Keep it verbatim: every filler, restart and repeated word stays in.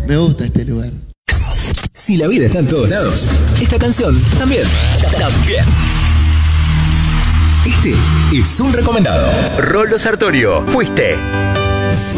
Me gusta este lugar. Si la vida está en todos lados, esta canción también. También. Este es un recomendado. Rolo Sartorio, fuiste.